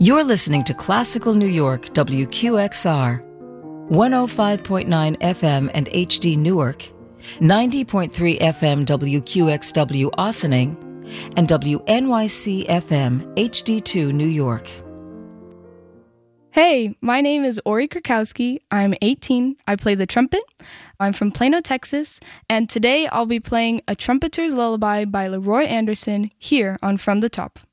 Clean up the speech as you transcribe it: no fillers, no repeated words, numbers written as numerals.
You're listening to Classical New York, WQXR, 105.9 FM and HD Newark, 90.3 FM WQXW Ossining, and WNYC FM HD2 New York. Hey, my name is Ori Krakowski. I'm 18. I play the trumpet. I'm from Plano, Texas, and today I'll be playing A Trumpeter's Lullaby by Leroy Anderson here on From the Top.